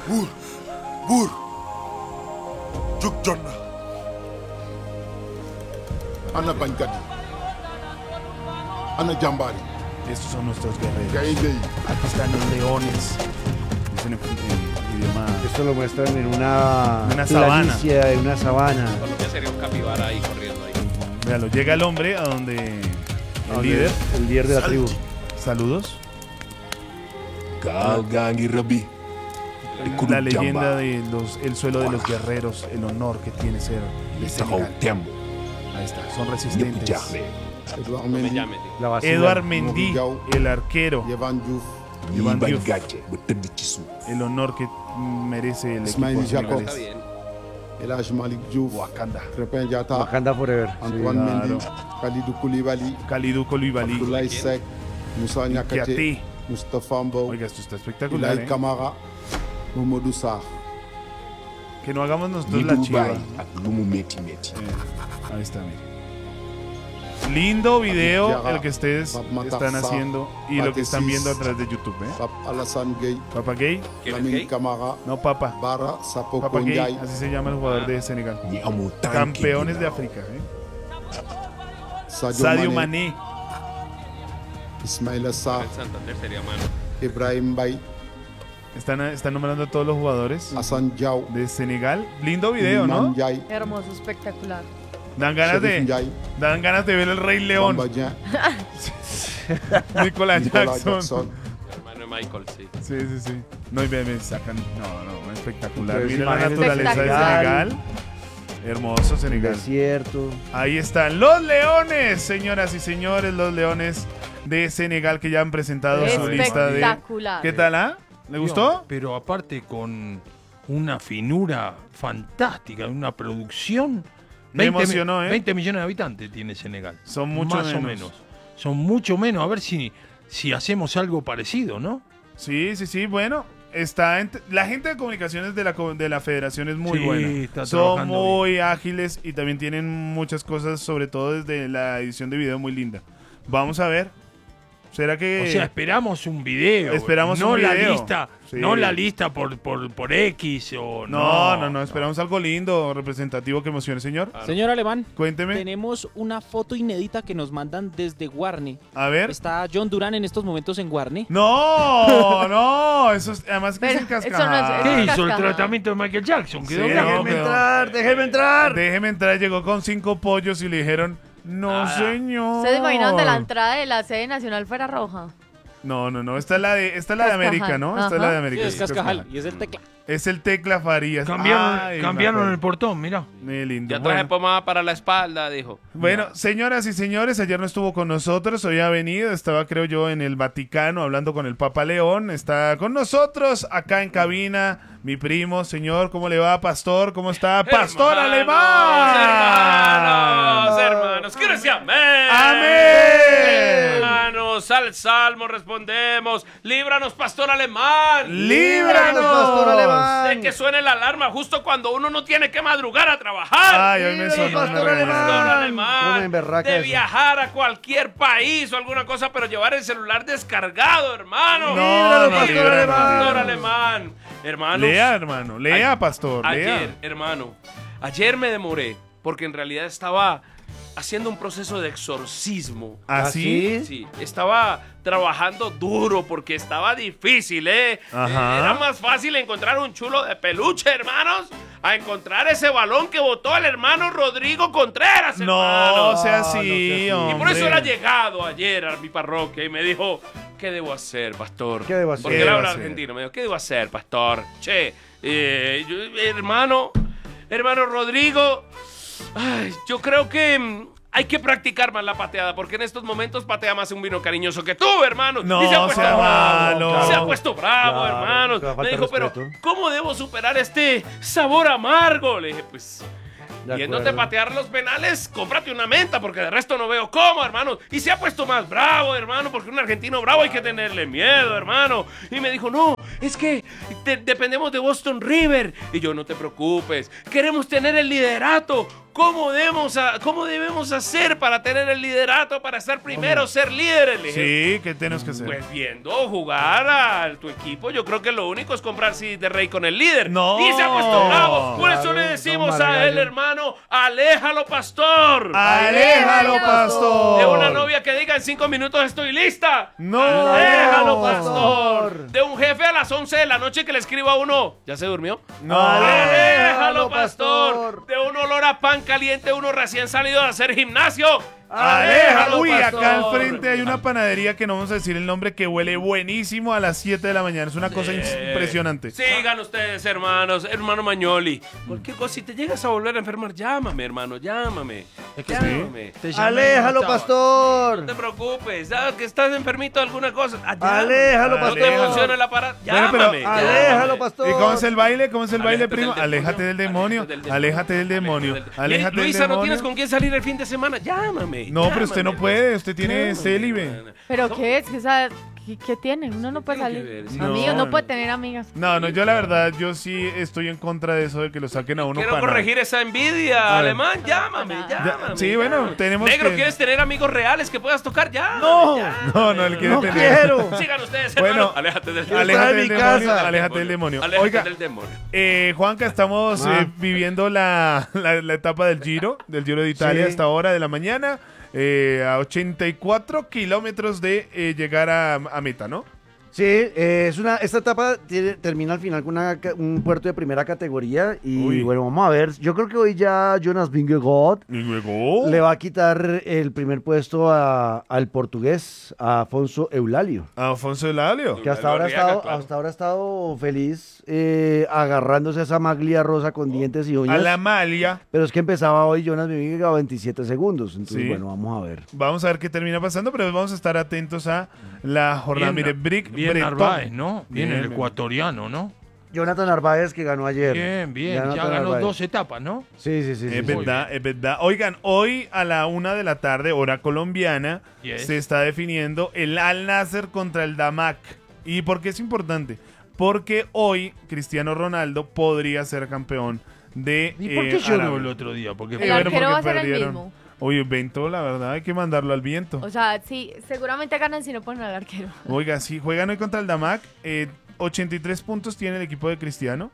Buur jug jot na ana bañkat yi ana jàmbaar yi. Estos son nuestros guerreros. gaynde yi. Aquí están los leones. Dicen en idioma. Esto lo muestran en una sabana. planicie, en una sabana. Colombia sería un capibara ahí corriendo ahí. Véalo, llega el hombre a donde el líder. El líder de la tribu. Saludos. gaal gaa ngi rëbbi. La leyenda de el suelo de los guerreros, el honor que tiene ser de Senegal. Ahí está, son resistentes. Edouard No me Mendy. llame, tío. La vacila. Edouard Mendy, el arquero, Yehvan Diouf. Yehvan Diouf, el honor que merece el equipo Ismaïl Jacob. Está senegalés. bien. El Hadj Malick Diouf. Wakanda, Crépin Diatta. Wakanda Forever. Antoine claro. Mendy. Kalidou Koulibaly. Kalidou Koulibaly, Abdoulaye Seck. Moussa Niakhaté. Kiaté. Moustapha Mbow. Oiga, esto está espectacular, Ilaï Camara. Mamadou Sarr. Que no hagamos nosotros la chiva. Ahí está, mire. Lindo video el que ustedes están haciendo y lo que están viendo a través de YouTube, ¿eh? Pape Alassane Gueye. Papa Gay, ¿Quién es Lamine gay? Camara. no Papa, Bara Sapoko Papa Gay, Ndiaye. así se llama el jugador de Senegal. Campeones de África, ¿eh? Sadio Mané, Ismaïla Sarr. El Santander sería mano. Ibrahim Mbaye. están nombrando a todos los jugadores Hassan Diaw. de Senegal. Lindo video, Iliman ¿no? Ndiaye. Hermoso, espectacular. Dan ganas Sheriff Ndiaye. ver el Rey León, Bamba Dieng. Nicolás Nicolas Jackson. Jackson. Hermano de Michael, sí. Sí. No, y me sacan. No, espectacular. Entonces, Mira la imágenes de naturaleza de Senegal. Senegal. Hermoso El Senegal. desierto. Ahí están los leones, señoras y señores, los leones de Senegal que ya han presentado su lista de... Espectacular. ¿Qué tal, ah? ¿Le gustó? Pero aparte con una finura fantástica, una producción. Me emocionó, ¿eh? 20 millones de habitantes tiene Senegal. Son mucho Más o menos. menos. Son mucho menos. A ver si hacemos algo parecido, ¿no? Sí, bueno. La gente de comunicaciones de la federación es muy Sí, buena. está Son trabajando muy ágiles y también tienen muchas cosas, sobre todo desde la edición de video, muy linda. Vamos a ver. ¿Será que...? O sea, esperamos un video. Esperamos no un la video. lista, Sí. no la lista por X o No, esperamos algo lindo, representativo que emocione, señor. Señor Alemán, Cuénteme. tenemos una foto inédita que nos mandan desde Guarne. A ver. Está John Durán en estos momentos en Guarne. No, eso es, además que Pero es eso no es- encascajado. ¿Qué hizo el Cascada. tratamiento de Michael Jackson? Quedó Sí, bravo. Déjeme entrar. Déjeme entrar, llegó con 5 pollos y le dijeron, no señor. ¿Ustedes imaginan de la entrada de la sede nacional fuera roja? No, esta es la de América, ¿no? Esta es la de Ajá. América. Sí, es sí, Cascajal y es el tecla. Es el Tecla Farías. Cambiaron, Ay, cambiaron me el portón, mira. acuerdo. Muy lindo. Ya traje Bueno. pomada para la espalda, dijo. Bueno, señoras y señores, ayer no estuvo con nosotros, hoy ha venido, estaba creo yo en el Vaticano hablando con el Papa León, está con nosotros acá en cabina, mi primo, señor, ¿cómo le va, pastor? ¿Cómo está? ¡Pastor Alemán! Hermanos, quiero decir amén. ¡Amén! Hermanos, al salmo respondemos, líbranos, pastor alemán. ¡Líbranos! Pastor Alemán. De que suene la alarma justo cuando uno no tiene que madrugar a trabajar. Ay, hoy me Líbranos, sonó pastor una Alemán. Pastor reunión. alemán, Una emberraca de eso. viajar a cualquier país o alguna cosa, pero llevar el celular descargado, hermano. No, Pastor líbranos, Alemán. Pastor líbranos. alemán. Hermanos, Lea, hermano, lea, pastor, ayer, lea. hermano, ayer me demoré porque en realidad estaba haciendo un proceso de exorcismo. ¿Así? Sí, estaba trabajando duro porque estaba difícil, ¿eh? Ajá. Era más fácil encontrar un chulo de peluche, hermanos, a encontrar ese balón que botó el hermano Rodrigo Contreras, hermano. No sea No, no sea así, así. hombre. Y por eso él ha llegado ayer a mi parroquia y me dijo, ¿qué debo hacer, pastor? ¿Qué debo hacer? Porque ¿Qué él debo habla hacer? argentino. Me dijo, ¿qué debo hacer, pastor? Che, hermano Rodrigo, ay, yo creo que hay que practicar más la pateada, porque en estos momentos patea más un vino cariñoso que tú, hermano. No Y se ha puesto sea bravo. malo. Se ha puesto bravo, Claro, hermano. que falta Me dijo, pero respeto. ¿cómo debo superar este sabor amargo? Le dije, pues... De Viéndote acuerdo. patear los penales, cómprate una menta, porque de resto no veo cómo, hermano. Y se ha puesto más bravo, hermano, porque un argentino bravo hay que tenerle miedo, hermano. Y me dijo, no, es que dependemos de Boston River. Y yo, no te preocupes, queremos tener el liderato ¿Cómo debemos hacer para tener el liderato, para estar primero, ser líderes? Le dije, Sí, ¿qué tenemos que hacer? pues viendo jugar a tu equipo, yo creo que lo único es comprar CD de Rey con el líder. No. Y se ha puesto bravo. Por eso Claro, le decimos no, a Margallo. él, hermano, aléjalo, pastor. ¡Aléjalo, pastor! De una novia que diga en 5 minutos estoy lista. ¡No! ¡Aléjalo, pastor! pastor. De un jefe a las 11 de la noche que le escriba a uno, ¿ya se durmió? ¡No! ¡Aléjalo, pastor! pastor. De un olor a pan caliente, uno recién salido de hacer gimnasio. ¡Aléjalo! Uy, pastor! acá al frente hay una panadería que no vamos a decir el nombre, que huele buenísimo a las 7 de la mañana. Es una cosa impresionante. Sigan ustedes, hermanos, hermano Mañoli. Cualquier cosa, si te llegas a volver a enfermar, llámame, hermano, llámame. Es que Llámame. te llamé, Aléjalo, no estabas. No pastor. te preocupes, ¿sabes que estás enfermito de alguna cosa? Aléjalo, No te pastor. funciona el aparato, Bueno, pero llámame. Aléjalo, pastor. ¿Y cómo es el baile? ¿Cómo es el baile, Aléjate primo? del Aléjate del demonio. Aléjate del demonio. Aléjate del Luisa, ¿no tienes demonio. con quién salir el fin de semana? Llámame. No, pero usted no llámame, puede. Usted tiene llámame, célibe. hermana. ¿Pero No, qué es? ¿Qué tiene? Uno no puede tiene que salir. ver? Sí. Amigos, No, no puede tener amigas. No, yo la verdad, yo sí estoy en contra de eso de que lo saquen a uno Quiero para nada. corregir esa envidia, A ver. alemán. Llámame, Ya, llámame. sí, bueno, llámame. tenemos Negro, que- ¿quieres tener amigos reales que puedas tocar? Llámame. No. llámame. No, él quiere No tener. quiero. Sigan ustedes, Bueno, hermano. Aléjate del Quiero Aléjate estar del en mi demonio. casa. Aléjate del demonio. Aléjate Oiga, del demonio. Juanca, estamos viviendo la etapa del Giro de Italia Sí. hasta ahora de la mañana, a 84 kilómetros de llegar a meta, ¿no? Sí, esta etapa termina al final con un puerto de primera categoría y Uy. bueno, vamos a ver. Yo creo que hoy ya Jonas Vingegaard Y luego... le va a quitar el primer puesto al portugués, a Afonso Eulalio, a Alfonso Elalio. que hasta ahora, Arriaga, claro. ha estado feliz agarrándose a esa maglia rosa con dientes y A uñas. la Malia. Pero es que empezaba hoy Jonas Vingegaard a 27 segundos. Entonces, Sí. bueno, vamos a ver. Vamos a ver qué termina pasando, pero vamos a estar atentos a la jornada. Mire, Bien Bretón. Narváez, ¿no? Bien, Bien, el bien. ecuatoriano, ¿no? Jonathan Narváez que ganó ayer. Bien, ya Jonathan ganó Narváez. 2 etapas, ¿no? Sí, sí, sí. Es sí, sí. verdad, es verdad. Oigan, hoy a la 1 de la tarde, hora colombiana, Yes. se está definiendo el Al Nasser contra el Damak. ¿Y por qué es importante? Porque hoy Cristiano Ronaldo podría ser campeón de ¿Y por qué lloró Arabia. el otro día? Porque El bueno, arquero porque va a ser el perdieron. mismo. Oye, Bento, la verdad, hay que mandarlo al viento. O sea, sí, seguramente ganan si no ponen al arquero. Oiga, sí, juegan hoy contra el Damak. 83 puntos tiene el equipo de Cristiano.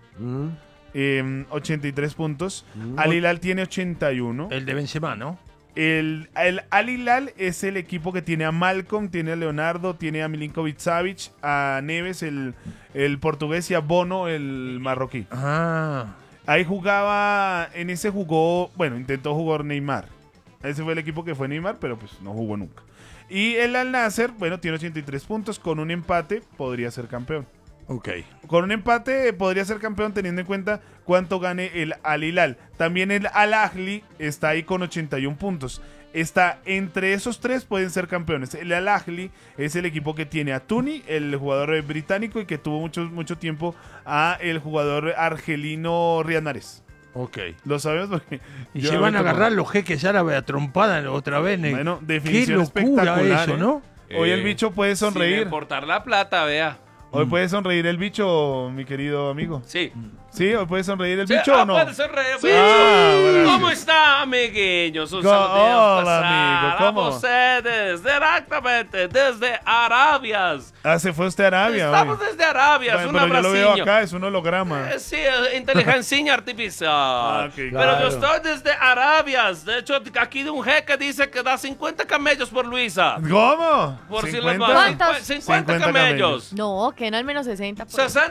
Mm. 83 puntos. Al Hilal tiene 81. el de Benzema, ¿no? El Al Hilal es el equipo que tiene a Malcolm, tiene a Leonardo, tiene a Milinkovic Savic, a Neves, el portugués, y a Bono, el marroquí. Ah, Ahí jugaba, en ese jugó, bueno, intentó jugar Neymar. Ese fue el equipo que fue Neymar, pero pues no jugó nunca. Y el Al Nasser, bueno, tiene 83 puntos, con un empate podría ser campeón. ok. Con un empate podría ser campeón teniendo en cuenta cuánto gane el Al Hilal. También el Al Ahly está ahí con 81 puntos. Está entre esos tres, pueden ser campeones. El Al Ahly es el equipo que tiene a Tuni, el jugador británico, y que tuvo mucho tiempo a el jugador argelino Riyad Mahrez. Ok. Lo sabemos porque Y yo se me van a tocó. agarrar los jeques árabes a trompada otra vez. Bueno, Qué definición locura espectacular, eso, ¿eh? ¿no? Hoy el bicho puede Sin sonreír. importar la plata, vea. Hoy puede sonreír el bicho, mi querido amigo. Sí. ¿Sí? ¿Hoy puede sonreír el Sí, bicho o no? puede ser rey, Sí. bicho. Bueno. ¿Cómo está, amiguinhos? Un Go- saludo hola, amigo, ¿cómo? a ustedes directamente desde Arabias. Ah, se fue usted a Arabia. Estamos hoy. desde Arabias, Bueno, un pero yo lo veo abraciño. acá, es un holograma. Sí, inteligencia artificial. Ok, Pero claro. yo estoy desde Arabias. De hecho, aquí de un jeque dice que da 50 camellos por Luisa. ¿Cómo? Por si 50. les va. ¿Cuántos? 50 50 camellos. No, que no al menos 60. pues.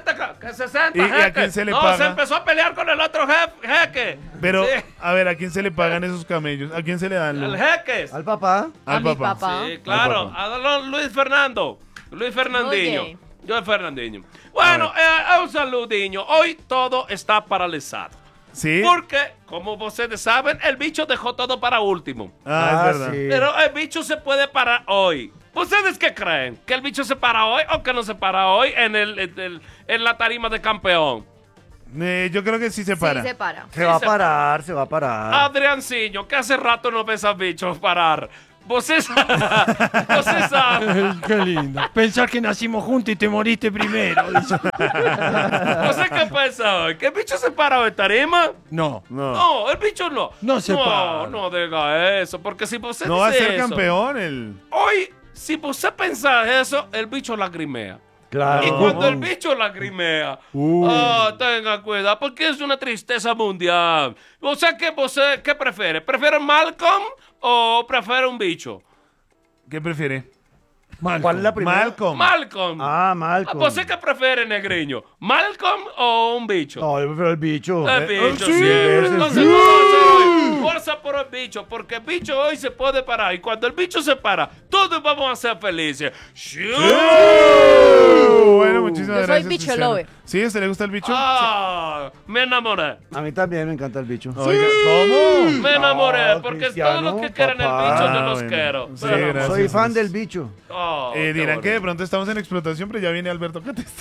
60 ¿Y a jeques. quién se le no, paga? se empezó a pelear con el otro jeque. Pero, Sí, a ver, ¿a quién se le pagan esos camellos? ¿A quién se le dan? el Lu? jeque. Al papá. A Al mi papá. papá. Sí, claro. Al papá. A don Luis Fernando. Luis Fernandinho. Oye. Yo el Fernandinho. Bueno, un saludinho. Hoy todo está paralizado. ¿Sí? Porque, como ustedes saben, el bicho dejó todo para último. Ah, es verdad. sí. Pero el bicho se puede parar hoy. ¿Ustedes qué creen? ¿Que el bicho se para hoy o que no se para hoy en la tarima de campeón? Yo creo que sí se para. Sí, se para. Se va a se- parar, se va a parar. Adrianciño, que hace rato no ves a bichos parar. Vos esa. Qué lindo. Pensar que nacimos juntos y te moriste primero. Dice. ¿Vos qué pensás? ¿Que el bicho se para de tarima? No. No, el bicho no. No se para. No diga eso, porque si vos No va a dice ser eso, campeón el... hoy, si vos pensás eso, el bicho lagrimea. Claro. Y cuando el bicho lagrimea, tenga cuidado, porque es una tristeza mundial. ¿Qué prefiere? ¿Prefiere Malcolm o prefiere un bicho? ¿Qué prefiere? Malcolm. ¿Cuál es la primera? Malcolm. Malcolm. Malcolm. ¿Vos qué prefiere, negriño? ¿Malcolm o un bicho? No, yo prefiero el bicho. El bicho, sí, sí. ese Entonces, sí. ¿cómo va a ser hoy? Fuerza por el bicho, porque el bicho hoy se puede parar. Y cuando el bicho se para, todos vamos a ser felices. ¡Sí! Bueno, muchísimas Yo soy gracias. bicho Cristiano. lover. ¿Sí? ¿A usted le gusta el bicho? Me enamoré. A mí también me encanta el bicho. Oiga, ¿cómo? Me enamoré, No, porque Cristiano, todos los que quieren el papá. bicho, yo los Bueno. quiero. Sí, Pero- gracias. Soy fan del bicho. Qué Dirán que de bonito. pronto estamos en explotación, pero ya viene Alberto Cates.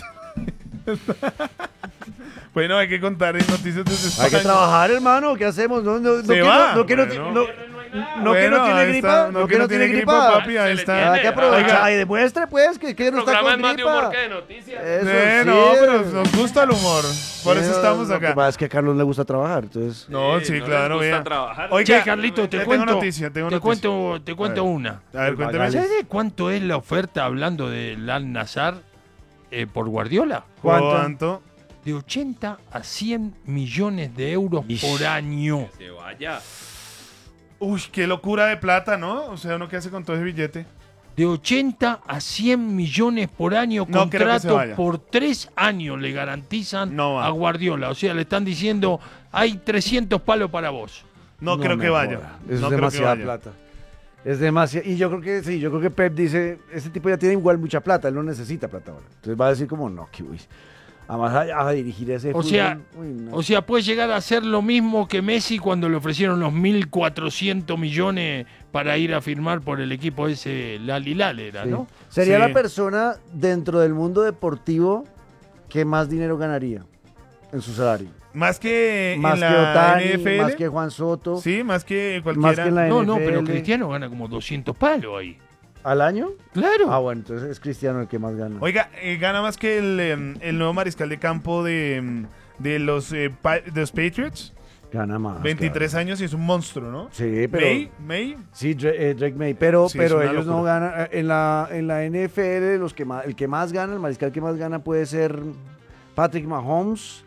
Bueno, hay que contar noticias desde España. Hay que trabajar, hermano. ¿Qué hacemos? Se va. No, que no, Bueno. no que no tiene ahí gripa. está. No que no tiene gripa. papi, ahí Se le está. tiene. Hay que aprovechar. Oiga. Y demuestre, pues, que no está Programa con es más de humor gripa. que de noticias. Eso sí. No, pero nos gusta el humor. Por eso estamos Lo que acá. pasa es que a Carlos le gusta trabajar, entonces... No, Sí, sí, no claro, les gusta bien. trabajar. Oiga, Che, Carlito, te tengo cuento. noticia, tengo te noticia. cuento una. A ver, cuénteme. Vale. ¿Sabes cuánto es la oferta hablando del Al Nassr por Guardiola? ¿Cuánto? De 80 a 100 millones de euros por año. Se vaya. Uy, qué locura de plata, ¿no? O sea, ¿uno qué hace con todo ese billete? De 80 a 100 millones por año, No creo que se contrato vaya. por 3 años le garantizan No va. a Guardiola. O sea, le están diciendo, hay 300 palos para vos. No, creo me que vaya. joda. Eso No es creo que demasiada vaya. plata. Es demasiado. Y yo creo que sí, yo creo que Pep dice, ese tipo ya tiene igual mucha plata, él no necesita plata ahora. Entonces va a decir como, no, que uy. Además a dirigir ese O sea, uy, no. O sea, puede llegar a ser lo mismo que Messi cuando le ofrecieron los 1.400 millones para ir a firmar por el equipo ese, el Al Hilal era, Sí. ¿no? Sería Sí. la persona dentro del mundo deportivo que más dinero ganaría en su salario. Más que Más en que la Otani, NFL. más que Juan Soto, Sí, más que más cualquiera. que en la No, NFL. no, pero Cristiano gana como 200 palos ahí. ¿Al año? Claro. Ah, bueno, entonces es Cristiano el que más gana. Oiga, gana más que el nuevo mariscal de campo de los Patriots. Gana más. 23 claro. años y es un monstruo, ¿no? Sí, pero... May. Sí, Drake May, pero, Sí, es pero una ellos no locura. ganan. En la NFL, el que más gana, el mariscal que más gana puede ser Patrick Mahomes.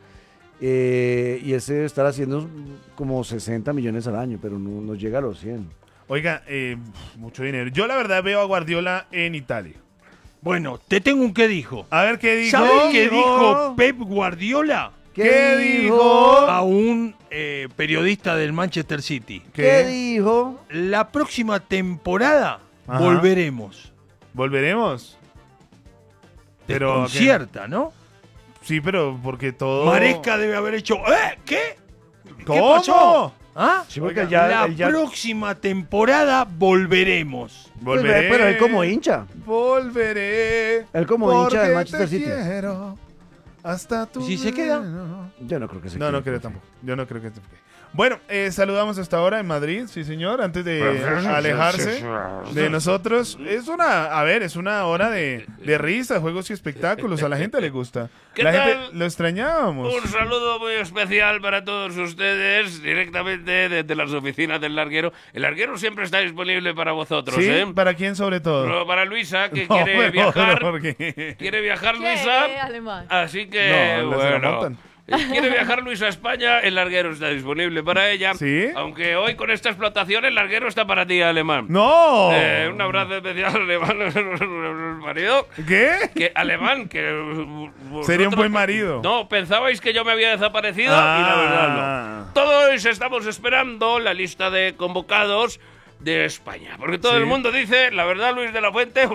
Y ese debe estar haciendo como 60 millones al año, pero no llega a los 100. Oiga, mucho dinero. Yo la verdad veo a Guardiola en Italia. Bueno, te tengo un qué dijo. A ver qué dijo. ¿Sabes qué dijo Pep Guardiola ¿Qué dijo? a un periodista del Manchester City? ¿Qué dijo? La próxima temporada Ajá. volveremos. ¿Volveremos? Pero, Desconcierta, ¿no? Sí, pero porque todo... Maresca debe haber hecho. ¿Qué? ¿Cómo? pasó? ¿Ah? Sí, porque Oiga, La próxima temporada volveremos. Volveré. Pero él como hincha. Volveré. Él como hincha del porque Manchester te City. quiero hasta tu... ¿Y si se queda? veneno. Yo no creo que se No, quede. no creo tampoco. Yo no creo que se quede. Bueno, saludamos hasta ahora en Madrid, sí señor, antes de alejarse de nosotros. Es una hora de risa, juegos y espectáculos. A la gente le gusta. ¿Qué La tal? gente lo extrañábamos. Un saludo muy especial para todos ustedes, directamente desde las oficinas del Larguero. El Larguero siempre está disponible para vosotros, ¿Sí? ¿eh? ¿Para quién sobre todo? Pero para Luisa, que No, quiere pero- viajar. porque- Quiere viajar, ¿Qué, Luisa. alemán? Así que, No, se la bueno. montan. Quiere viajar Luisa a España, el Larguero está disponible para ella. ¿Sí? Aunque hoy con esta explotación el Larguero está para ti, Alemán. ¡No! Un abrazo especial, Alemán, marido. ¿Qué? Que Alemán, que Sería un vosotros- buen marido. No, pensabais que yo me había desaparecido y la verdad no. Todos estamos esperando la lista de convocados de España. Porque todo Sí. el mundo dice, la verdad, Luis de la Fuente.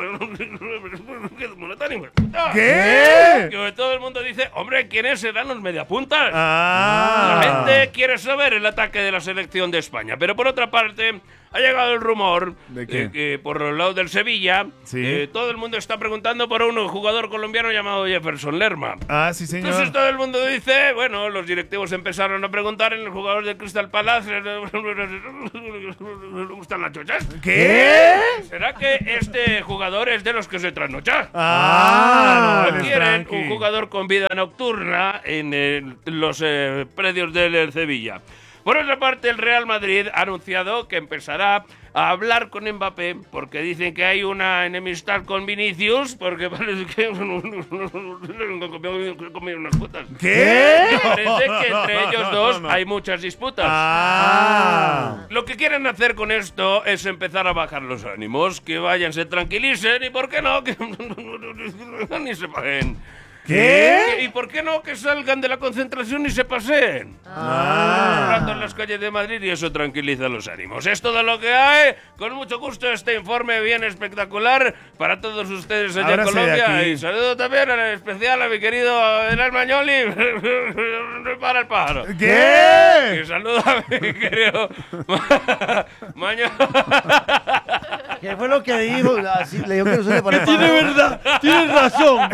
¿Qué? Que todo el mundo dice, hombre, ¿quiénes serán los mediapuntas? Ah. La gente quiere saber el ataque de la selección de España. Pero por otra parte, ha llegado el rumor ¿De qué? que por el lado del Sevilla, Sí. todo el mundo está preguntando por un jugador colombiano llamado Jefferson Lerma. Ah, sí, señor. Entonces todo el mundo dice, bueno, los directivos empezaron a preguntar en el jugador del Crystal Palace, gustan las chochas? ¿Qué? ¿Será que este jugador es de los que se trasnocha? Ah, no, él es Quieren tranqui. un jugador con vida nocturna en los predios del Sevilla. Por otra parte, el Real Madrid ha anunciado que empezará a hablar con Mbappé porque dicen que hay una enemistad con Vinicius porque parece que comido unas putas. ¿Qué? Y parece que entre ellos dos No. hay muchas disputas. Ah. Lo que quieren hacer con esto es empezar a bajar los ánimos, que vayan, se tranquilicen y por qué no, que ni se paguen. ¿Qué? ¿Y por qué no que salgan de la concentración y se paseen? Ah. Un rato en las calles de Madrid y eso tranquiliza los ánimos. Es todo lo que hay. Con mucho gusto este informe bien espectacular para todos ustedes allá en Ábrase de Colombia. aquí. Y saludo también en especial a mi querido Enel Mañoli. Para el pájaro. ¿Qué? Y saludo a mi querido Mañoli. ¿Qué fue lo que dijo? Así, le dijo que no se le paraba. Tiene verdad, tienes razón.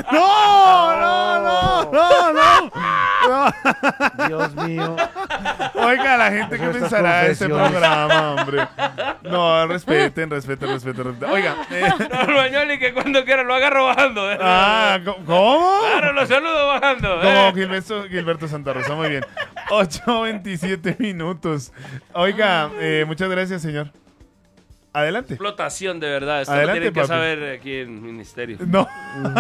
No. Dios mío. Oiga, la gente que Estas pensará de este confesiones. programa, hombre. No, respeten. Oiga. No, Mañoli, que cuando quiera lo agarro bajando. ¿Cómo? Claro, lo saludo bajando. Como Gilberto Santa Rosa, muy bien. 8:27 minutos. Oiga, muchas gracias, señor. Adelante. Explotación de verdad. Esto Adelante, lo tienen que papi. saber aquí en Ministerio. No.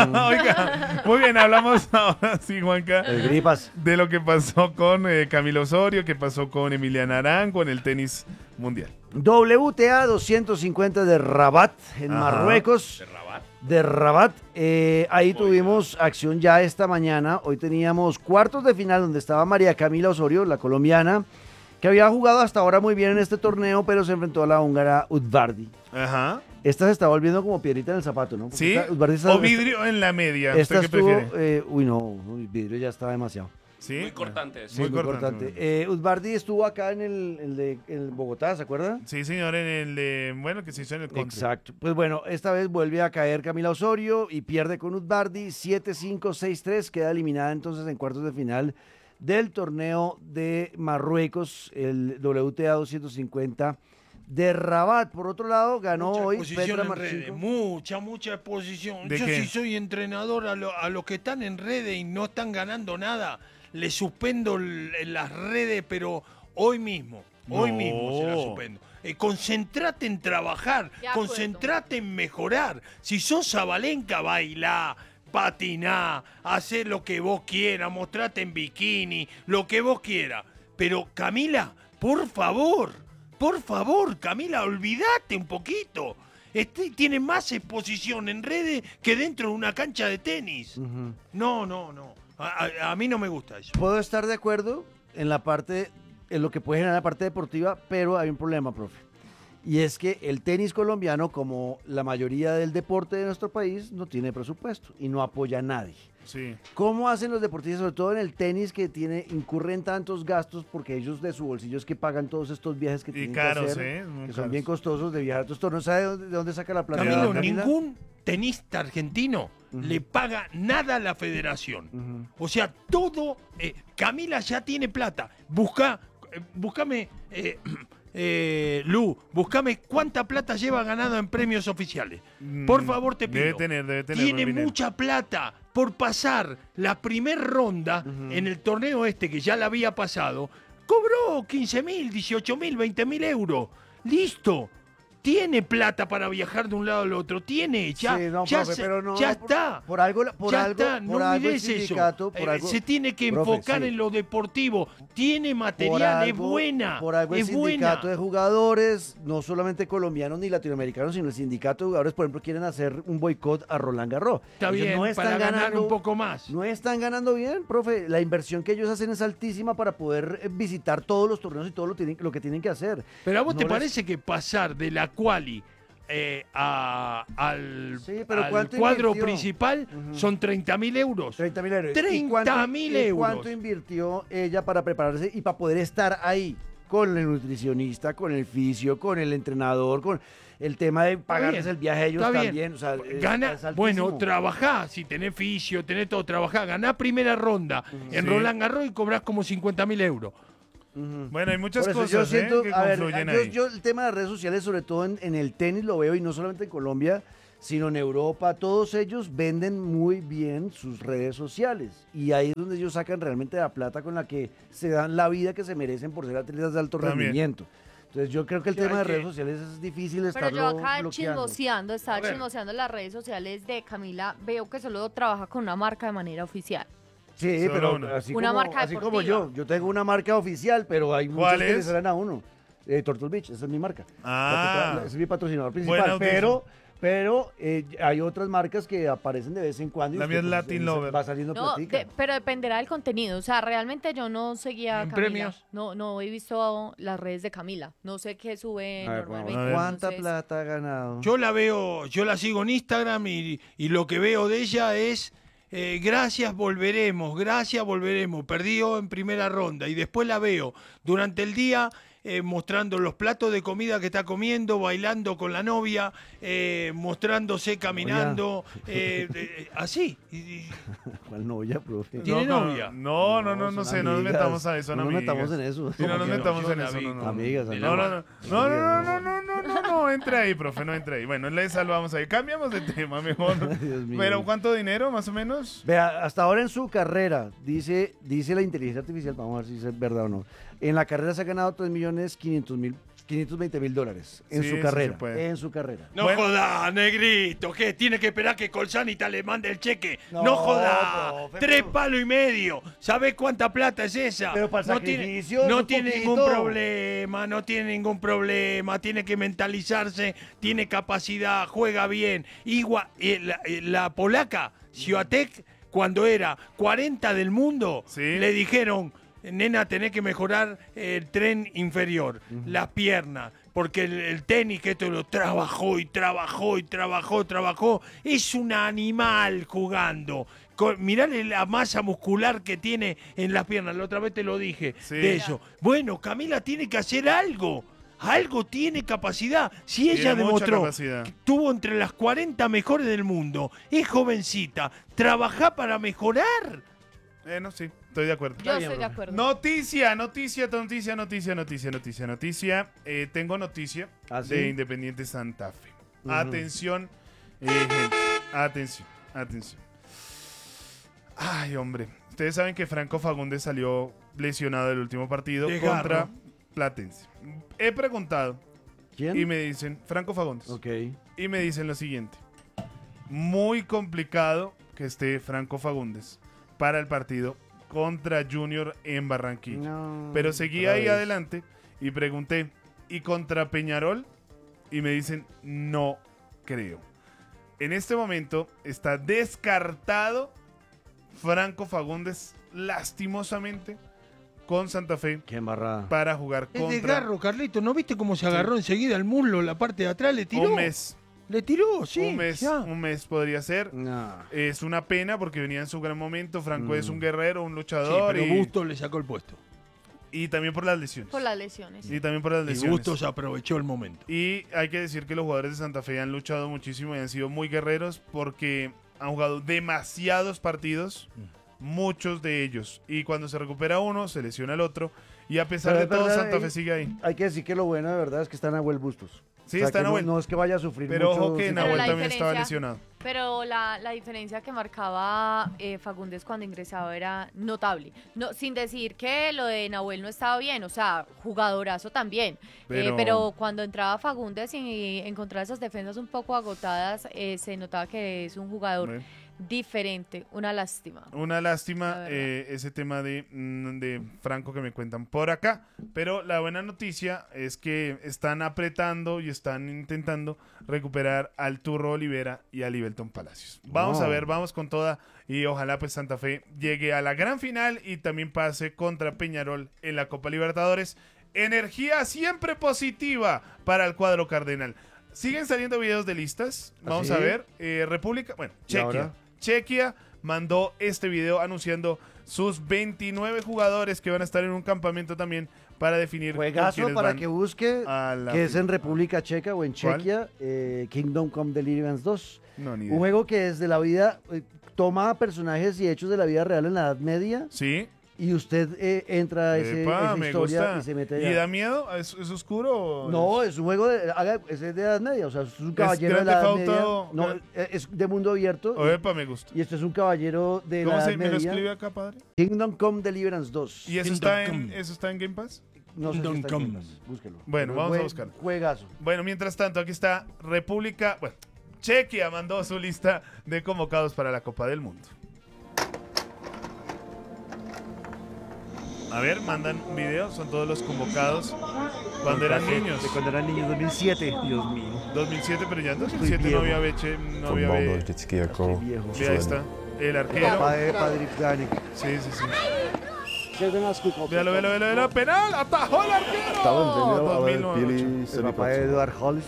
Oiga, muy bien, hablamos ahora sí, Juanca, El gripas. de lo que pasó con Camilo Osorio, que pasó con Emiliana Arango en el tenis mundial. WTA 250 de Rabat, en Ajá. Marruecos. De Rabat. Ahí tuvimos acción ya esta mañana. Hoy teníamos cuartos de final donde estaba María Camila Osorio, la colombiana, que había jugado hasta ahora muy bien en este torneo, pero se enfrentó a la húngara Udvardi. Ajá. Esta se está volviendo como piedrita en el zapato, ¿no? Porque ¿Sí? Udvardi está- O vidrio en la media. Esta ¿Usted qué estuvo, prefiere? el vidrio ya está demasiado. ¿Sí? Muy cortante. Sí. Muy cortante. Udvardi estuvo acá en el Bogotá, ¿se acuerda? Sí, señor, en el de, bueno, que se hizo en el country. Exacto. Pues bueno, esta vez vuelve a caer Camila Osorio y pierde con Udvardi 7-5, 6-3, queda eliminada entonces en cuartos de final del torneo de Marruecos, el WTA 250 de Rabat. Por otro lado, ganó Mucha hoy exposición Petra en redes, Marchenko. mucha exposición. ¿De Yo qué? si soy entrenador a los que están en redes y no están ganando nada, les suspendo en las redes, pero hoy mismo se las suspendo. Concentrate en trabajar, De acuerdo. concentrate en mejorar. Si sos Zabalenka, bailá, patiná, hacé lo que vos quieras, mostrate en bikini, lo que vos quieras. Pero Camila, por favor, Camila, olvídate un poquito. Tiene más exposición en redes que dentro de una cancha de tenis. Ujú. No. A mí no me gusta eso. Puedo estar de acuerdo en la parte, en lo que puede generar la parte deportiva, pero hay un problema, profe. Y es que el tenis colombiano, como la mayoría del deporte de nuestro país, no tiene presupuesto y no apoya a nadie. Sí. ¿Cómo hacen los deportistas, sobre todo en el tenis, que incurren tantos gastos porque ellos de su bolsillo es que pagan todos estos viajes que Y tienen caros, que hacer, muy que son caros. bien costosos de viajar a otros torneos? ¿Sabe de dónde saca la plata? Camilo, Camila? ningún tenista argentino le paga nada a la federación. Ujú. O sea, todo... Camila ya tiene plata. Búscame... Lu, búscame cuánta plata lleva ganado en premios oficiales. Por favor, te pido. Debe tener. Tiene buen dinero. mucha plata por pasar la primer ronda en el torneo este que ya la había pasado. Cobró 15.000, 18.000, 20.000 euros. Listo. Tiene plata para viajar de un lado al otro. Tiene, ya, Sí, no, ya, profe, pero no, ya por- está. Por algo, Ya por algo, está, por no algo el mires eso. sindicato, por algo, Se tiene que profe, enfocar sí. en lo deportivo. Tiene por material, es algo- buena. Por algo el es sindicato buena. de jugadores, no solamente colombianos ni latinoamericanos, sino el sindicato de jugadores, por ejemplo, quieren hacer un boicot a Roland Garros. Está Ellos bien, no están para ganar ganando un poco más. No están ganando bien, profe. La inversión que ellos hacen es altísima para poder visitar todos los torneos y todo lo que tienen que hacer. Pero a vos No te les- parece que pasar de la quali al, Sí, pero al ¿cuánto cuadro invirtió? principal Ujú. son 30.000 euros? 30.000 euros. 30.000 ¿Y euros. cuánto invirtió ella para prepararse y para poder estar ahí? Con el nutricionista, con el fisio, con el entrenador, con el tema de pagarles bien, el viaje a ellos está bien. también. O sea, Gana, es altísimo. bueno, trabajá, si tenés fisio, tenés todo, trabajá, ganá primera ronda en Roland Garros y cobrás como 50.000 euros. Bueno, hay muchas Por eso cosas que a ver, confluyen ahí. yo el tema de redes sociales, sobre todo en el tenis, lo veo, y no solamente en Colombia, sino en Europa. Todos ellos venden muy bien sus redes sociales. Y ahí es donde ellos sacan realmente la plata con la que se dan la vida que se merecen por ser atletas de alto También. rendimiento. Entonces yo creo que el Sí, tema de hay que- redes sociales es difícil Pero estarlo yo acá bloqueando. estaba A ver. chismoseando las redes sociales de Camila. Veo que solo trabaja con una marca de manera oficial. Sí, Solo pero una. así, Una como, marca así como deportiva. yo tengo una marca oficial, pero hay muchas ¿Cuál que le es? salen a uno. Turtle Beach, esa es mi marca. Ah. Ese es mi patrocinador Buena principal, noticia. pero hay otras marcas que aparecen de vez en cuando. y La mía usted, es Latin ahí Lover. va saliendo No, platica. pero dependerá del contenido. O sea, realmente yo no seguía a ¿En Camila. premios? No he visto las redes de Camila. No sé qué sube A ver, normalmente. a ver. ¿Cuánta Entonces, plata ha ganado? Yo la veo, yo la sigo en Instagram y lo que veo de ella es gracias, volveremos, perdió en primera ronda y después la veo durante el día mostrando los platos de comida que está comiendo, bailando con la novia, mostrándose caminando, así. ¿Cuál novia, profe? ¿Tiene No, novia? No sé, no nos amigas. metamos a eso, No nos amigas. metamos en eso. Sí, no nos que no? metamos Yo en la eso, vi no, no. con- Amigas, de No, la no, entre ahí, profe, no entre ahí. Bueno, le salvamos ahí. Cambiamos de tema mejor. Dios mío. Pero ¿cuánto dinero, más o menos? Vea, hasta ahora en su carrera, dice la inteligencia artificial, vamos a ver si es verdad o no. En la carrera se ha ganado $3.520.000 en Sí, su sí carrera. se puede. En su carrera. No Bueno. joda, negrito, ¿qué? Tiene que esperar que Colsanita le mande el cheque. No, No, joda, profe, 3 pero- palos y medio. ¿Sabes cuánta plata es esa? Pero para el no tiene, sacrificio, no es un tiene poquito. ningún problema, no tiene ningún problema. Tiene que mentalizarse, tiene capacidad, juega bien. Igual, la polaca, Swiatek, cuando era 40 del mundo, Sí. le dijeron, nena, tenés que mejorar el tren inferior, las piernas, porque el tenis que esto lo trabajó. Es un animal jugando. Mirale la masa muscular que tiene en las piernas. La otra vez te lo dije Sí. de eso. Bueno, Camila tiene que hacer algo. Algo tiene capacidad. Si Tiene ella mucha demostró capacidad. que estuvo entre las 40 mejores del mundo, es jovencita, trabaja para mejorar. No, sí, estoy de acuerdo. yo estoy de acuerdo. Noticia. Tengo noticia ¿Ah, sí? de Independiente Santa Fe. Atención, gente. Atención. Ay, hombre. Ustedes saben que Franco Fagundes salió lesionado del último partido De contra garro. Platense. He preguntado ¿Quién? y me dicen, Franco Fagundes. Ok. Y me dicen lo siguiente. Muy complicado que esté Franco Fagundes para el partido contra Junior en Barranquilla. No, Pero seguí otra ahí vez. adelante y pregunté, ¿y contra Peñarol? Y me dicen, no creo. En este momento está descartado Franco Fagundes, lastimosamente, con Santa Fe Qué embarrada. para jugar Es de contra garro, Carlito. ¿No viste cómo se agarró enseguida el muslo, la parte de atrás? Le tiró. un mes. Le tiró, sí. Un mes podría ser. No. Es una pena porque venía en su gran momento. Franco es un guerrero, un Sí, luchador pero y, Bustos le sacó el puesto. y también por las lesiones. Por las lesiones. Y también por las Y lesiones. Bustos aprovechó el momento. Y hay que decir que los jugadores de Santa Fe han luchado muchísimo y han sido muy guerreros porque han jugado demasiados partidos, muchos de ellos. Y cuando se recupera uno, se lesiona el otro. Y a pesar Pero de es todo, verdad, Santa Fe sigue ahí. Hay que decir que lo bueno de verdad es que está Nahuel Bustos. Sí, está que Nahuel. No es que vaya a sufrir Pero mucho. ojo que sí, Nahuel la también estaba diferencia- lesionado. Pero la diferencia que marcaba Fagundes cuando ingresaba era notable. No, sin decir que lo de Nahuel no estaba bien, o sea, jugadorazo también. Pero cuando entraba Fagundes y encontraba esas defensas un poco agotadas, se notaba que es un jugador Bueno. diferente. Una lástima. Una La lástima verdad. ese tema de Franco que me cuentan por acá. Pero la buena noticia es que están apretando y están intentando recuperar al Turro Olivera y a Libelton Palacios. Vamos Oh. a ver, vamos con toda y ojalá pues Santa Fe llegue a la gran final y también pase contra Peñarol en la Copa Libertadores. Energía siempre positiva para el cuadro cardenal. Siguen saliendo videos de listas. Vamos ¿Ah, sí? a ver. República, bueno, ¿Y Chequia. ahora? Chequia mandó este video anunciando sus 29 jugadores que van a estar en un campamento también para definir con Juegazo quiénes para van que busque, a la que es en final. República Checa o en ¿Cuál? Chequia, Kingdom Come Deliverance 2. No, ni Un idea. juego que desde la vida toma personajes y hechos de la vida real en la Edad Media Sí, y usted entra a esa me historia gusta. y se mete ¿Y allá. da miedo? ¿Es oscuro? o No, es un juego es de edad media, o sea, es un caballero de Grand la edad Theft media. Auto? No, es de mundo abierto. Epa, me gusta. Y esto es un caballero de la ¿Cómo edad se me lo media. escribe acá, padre? Kingdom Come Deliverance 2. ¿Y eso está en Game Pass? No sé si Kingdom está en Come. Game Pass, búsquelo. Bueno, Pero vamos a buscar. Juegazo. Bueno, mientras tanto, aquí está República. Bueno, Chequia mandó su lista de convocados para la Copa del Mundo. A ver, mandan un video, son todos los convocados cuando eran niños. De cuando eran niños, 2007. Dios mío. 2007, pero ya en Estoy 2007 no viejo. había Beche, no había Fotbal byl Be... vždycky jako Viejo. Sí, ahí está. El arquero. Papá de Patrick Danek. Sí, sí, sí. Véalo, véalo, véalo, véalo. Penal, atajó el arquero. Talent neměl, ale 2009. Pili El se papá de vypracoval. Eduard Hollis.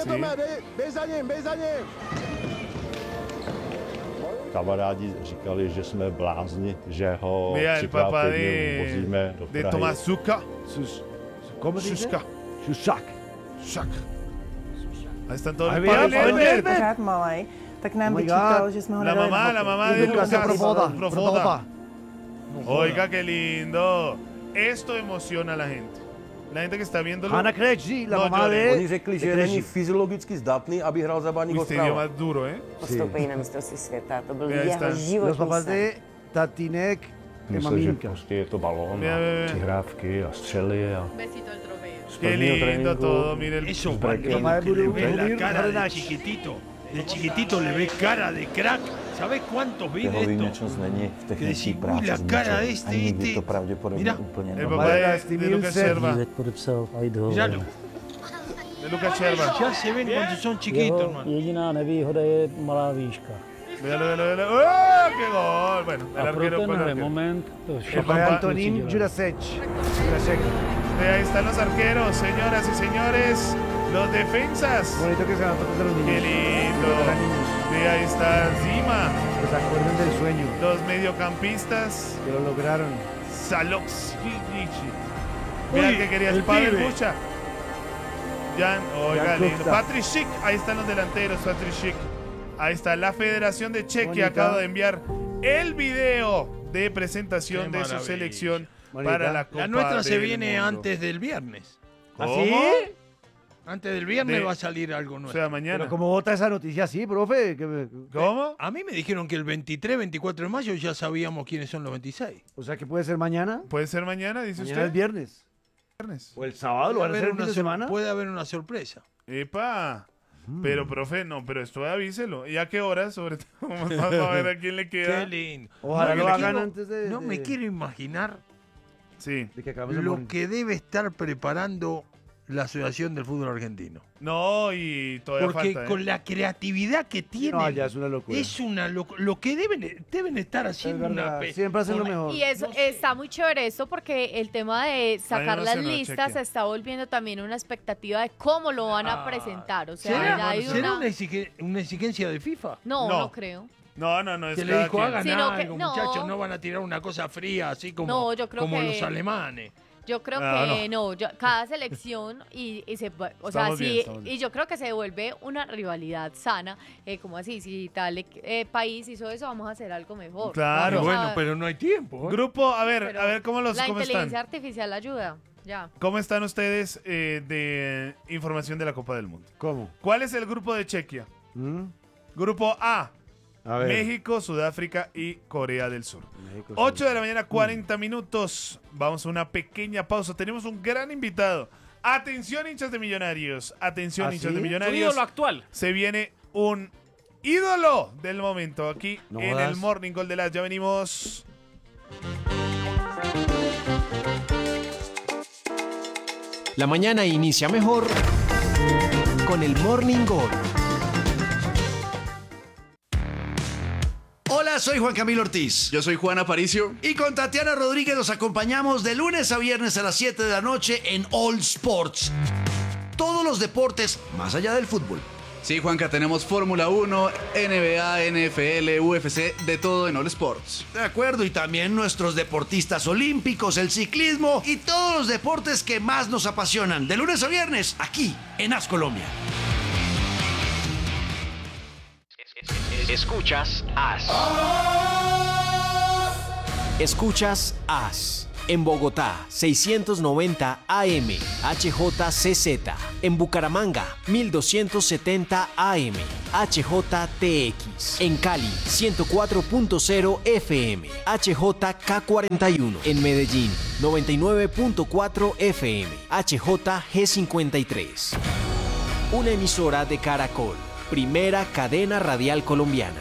Kamarádi říkali, že jsme blázni, že ho Mira, el třikrát papá týdně vozíme do de Prahy. Tomás Zucca. ¿Cómo se dice? Suska. Susak. Shak. Ahí están todos Ahí los viene padres. Pavel. Pořád malej, tak nám Oh my vyčítal, God. že jsme ho La nedali mamá, na la hokej. mamá de Lucas Lucas Profoda. Profoda. Oiga, qué lindo. Esto emociona a la gente. La gente que está viéndolo. Hannah Krejci, la No mamá llore. de... Oni řekli, že není fyziologicky zdatný, aby hrál za Baník Uy, este idioma Ostrava. es duro, ¿eh? Postoupení na mistrovství světa, to byl Ahí jeho está. Los životní papás sen. de Tatinek de Myslel, že Maminka. prostě je to balón Mira, a ve, ve. přihrávky a střely a Besito el trofeo. z Qué prvního lindo tréninku todo, mire el... Eso, Breaking. Mamá de que le Buru- ve la Burubir cara de Hrenach. chiquitito. De chiquitito le ve cara de crack. ¿Sabés cuántos vi Jeho de esto? výjimečnost není v Que technické decís, uy, práci la s cara de míčem. este, Ani nikdy este. to pravděpodobně Mira. úplně El nebylo. papá Vaya, de Steve Lucas Nielsen. Scherba. podepsal a jít do Míralo. De Lucas Scherba. Ya se ven cuando son chiquitos, Jeho hermano. jediná nevýhoda je malá výška. Véalo, véalo, véalo. ¡Oh, qué gol! Bueno, el A pro arquero con el tenhle arquero. moment to všechno Papá de papá- Antonín musí dělat. Jurasek. Ahí están los arqueros, señoras y señores. Los defensas. Bonito que se dan fotos de los niños. Qué lindo. Eran niños. Ve, ahí está Zima. Que se acuerden del sueño. Los mediocampistas. Que lo lograron. Saloxivici. Mira Uy, que querías el Pavel pibe. Bucha. Jan, oiga, Jan lindo. Kupta. Patrick Schick, ahí están los delanteros, Patrick Schick. Ahí está la Federación de Chequia, Bonita. acaba de enviar el video de presentación Qué de su maravilla. selección Bonita. para la Copa La nuestra se del viene Mundo. antes del viernes. ¿Cómo? Antes del viernes De- va a salir algo O nuevo. sea, mañana. Pero como vota esa noticia así, profe. ¿Cómo? A mí me dijeron que el 23, 24 de mayo ya sabíamos quiénes son los 26. O sea que puede ser mañana. ¿Puede ser mañana, dice Mañana es usted? viernes. Viernes. O el sábado, lo van a hacer el fin de semana. Puede haber una sorpresa. Epa. Pero, profe, no, pero esto avíselo. ¿Y a qué hora? Sobre todo, vamos a ver a quién le queda. Qué lindo. Ojalá No lo me hagan quiero- antes de... No me quiero imaginar Sí. De que acabemos el lo morning. que debe estar preparando la Asociación del Fútbol Argentino. No, y todavía Porque falta, ¿eh? con la creatividad que tienen, No, ya es una locura. es una lo que deben estar haciendo Es verdad, una pe- siempre hacen lo una- mejor. Y eso No sé. está muy chévere esto porque el tema de sacar no las sé, no, listas chequea. se está volviendo también una expectativa de cómo lo van a presentar. O sea, ¿Será, ya hay será una... una exigencia de FIFA? No, No. no creo. No, no, no. Es Que le cada dijo, quien. hagan Sino algo, que- no. muchachos, no van a tirar una cosa fría así como, No, yo creo como que- los alemanes. Yo creo Ah, que no, cada selección y se, o sea, Estamos bien, sí, estamos bien. y yo creo que se devuelve una rivalidad sana, como así, si tal país hizo eso, vamos a hacer algo mejor. Claro. Vamos a- Bueno, pero no hay tiempo. ¿eh? Grupo, a ver, pero ¿cómo la cómo inteligencia están? artificial ayuda, ya. ¿Cómo están ustedes de información de la Copa del Mundo? ¿Cómo? ¿Cuál es el grupo de Chequia? ¿Mm? Grupo A. A ver. México, Sudáfrica y Corea del Sur. México, 8 de la mañana, 40 minutos. Vamos a una pequeña pausa. Tenemos un gran invitado. Atención, hinchas de Millonarios. Atención, ¿Ah, hinchas sí? de Tu Millonarios. ídolo actual. Se viene un ídolo del momento aquí No en jodas. el Morning Call de las. Ya venimos. La mañana inicia mejor con el Morning Call. Hola, soy Juan Camilo Ortiz. Yo soy Juan Aparicio. Y con Tatiana Rodríguez los acompañamos de lunes a viernes a las 7 de la noche en All Sports. Todos los deportes más allá del fútbol. Sí, Juanca, tenemos Fórmula 1, NBA, NFL, UFC, de todo en All Sports. De acuerdo, y también nuestros deportistas olímpicos, el ciclismo y todos los deportes que más nos apasionan. De lunes a viernes, aquí en As Colombia. Escuchas As. Escuchas AS. En Bogotá, 690 AM, HJCZ. En Bucaramanga, 1270 AM, HJTX. En Cali, 104.0 FM, HJK41. En Medellín, 99.4 FM, HJG53. Una emisora de Caracol, primera cadena radial colombiana.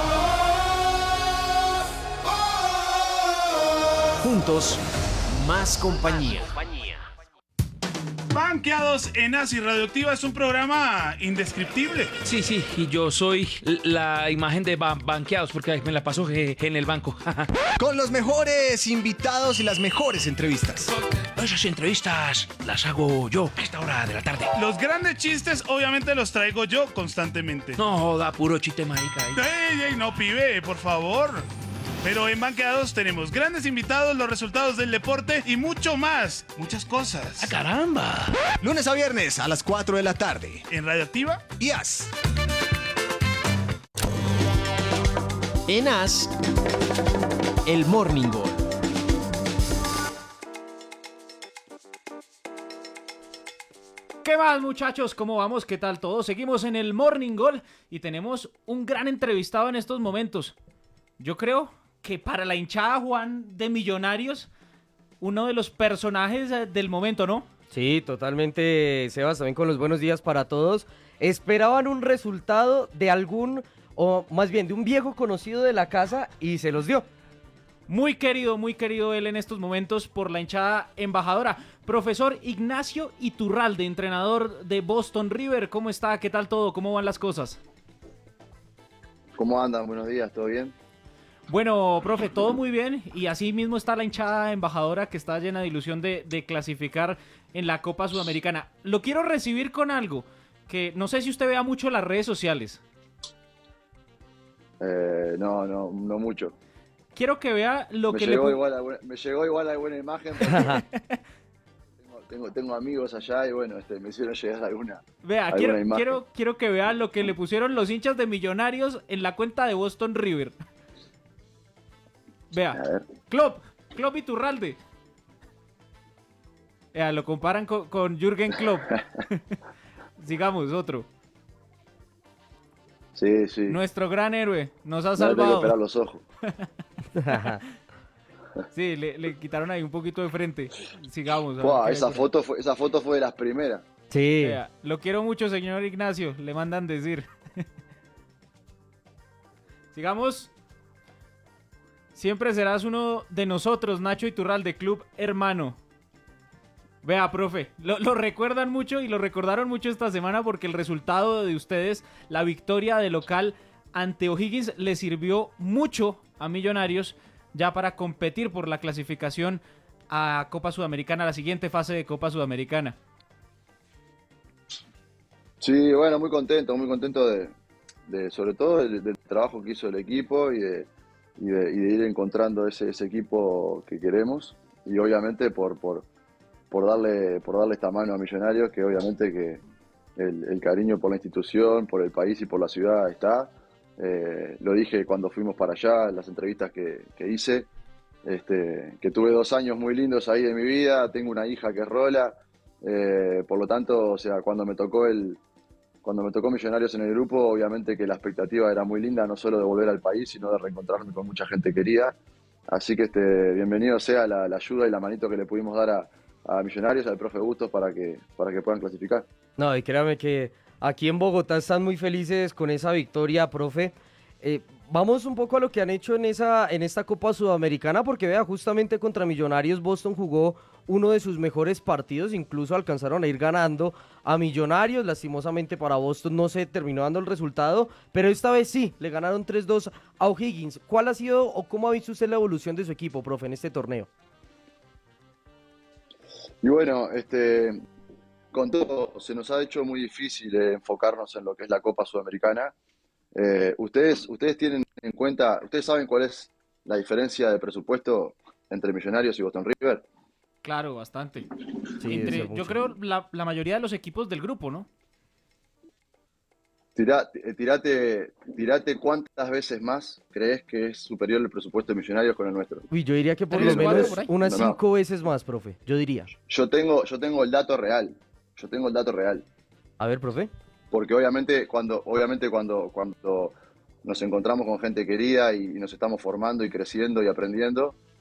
Juntos, más compañía. Banqueados en AS y Radioactiva es un programa indescriptible. Sí, y yo soy la imagen de banqueados porque me la paso en el banco. Con los mejores invitados y las mejores entrevistas. Esas entrevistas las hago yo a esta hora de la tarde. Los grandes chistes obviamente los traigo yo constantemente. No, da puro chiste marica. Ey, no, pibe, por favor. Pero en Banqueados tenemos grandes invitados, los resultados del deporte y mucho más. Muchas cosas. ¡Ah, caramba! Lunes a viernes a las 4 de la tarde. En Radioactiva y AS. En AS, el Morning Goal. ¿Qué más, muchachos? ¿Cómo vamos? ¿Qué tal todo? Seguimos en el Morning Goal y tenemos un gran entrevistado en estos momentos. Yo creo que para la hinchada, Juan, de Millonarios, uno de los personajes del momento, ¿no? Sí, totalmente, Sebas, también con los buenos días para todos. Esperaban un resultado de algún, o más bien de un viejo conocido de la casa y se los dio. Muy querido él en estos momentos por la hinchada embajadora. Profesor Ignacio Iturralde, entrenador de Boston River. ¿Cómo está? ¿Qué tal todo? ¿Cómo van las cosas? ¿Cómo andan? Buenos días, ¿todo bien? Bueno, profe, todo muy bien y así mismo está la hinchada embajadora que está llena de ilusión de clasificar en la Copa Sudamericana. Lo quiero recibir con algo que no sé si usted vea mucho en las redes sociales. No mucho. Quiero que vea lo que me llegó igual alguna imagen porque tengo amigos allá y bueno, me hicieron llegar alguna. Vea, quiero que vea lo que le pusieron los hinchas de Millonarios en la cuenta de Boston River. Vea, Klopp Iturralde. Vea, lo comparan con Jürgen Klopp. Sigamos, otro. Sí. Nuestro gran héroe, nos ha salvado. salvado. Tengo que operar los ojos. Sí, le quitaron ahí un poquito de frente. Sigamos. Wow, esa foto fue de las primeras. Sí. Vea, lo quiero mucho, señor Ignacio, le mandan decir. Sigamos. Siempre serás uno de nosotros, Nacho Iturralde, Club Hermano. Vea, profe, lo recuerdan mucho y lo recordaron mucho esta semana porque el resultado de ustedes, la victoria de local ante O'Higgins, le sirvió mucho a Millonarios ya para competir por la clasificación a Copa Sudamericana, la siguiente fase de Copa Sudamericana. Sí, bueno, muy contento de sobre todo del trabajo que hizo el equipo y de ir encontrando ese equipo que queremos y obviamente por darle esta mano a Millonarios, que obviamente que el cariño por la institución, por el país y por la ciudad está. Lo dije cuando fuimos para allá, en las entrevistas que hice, que tuve 2 años muy lindos ahí de mi vida, tengo una hija que es Rola, por lo tanto, o sea, cuando me tocó Millonarios en el grupo, obviamente que la expectativa era muy linda, no solo de volver al país, sino de reencontrarme con mucha gente querida. Así que bienvenido sea la ayuda y la manito que le pudimos dar a Millonarios, al profe Bustos, para que puedan clasificar. No, y créame que aquí en Bogotá están muy felices con esa victoria, profe. Vamos un poco a lo que han hecho en esta Copa Sudamericana, porque vea, justamente contra Millonarios Boston jugó uno de sus mejores partidos, incluso alcanzaron a ir ganando a Millonarios, lastimosamente para Boston no se terminó dando el resultado, pero esta vez sí, le ganaron 3-2 a O'Higgins. ¿Cuál ha sido o cómo ha visto usted la evolución de su equipo, profe, en este torneo? Y bueno, con todo, se nos ha hecho muy difícil enfocarnos en lo que es la Copa Sudamericana. Ustedes tienen en cuenta, ¿ustedes saben cuál es la diferencia de presupuesto entre Millonarios y Boston River? Claro, bastante. Sí, yo creo la mayoría de los equipos del grupo, ¿no? Tirate cuántas veces más crees que es superior el presupuesto de Millonarios con el nuestro. Uy, yo diría que por ¿Tres, lo cuatro, menos por ahí? unas No, no. 5 veces más, profe. Yo diría. Yo tengo el dato real. A ver, profe. Porque obviamente cuando nos encontramos con gente querida y nos estamos formando y creciendo y aprendiendo,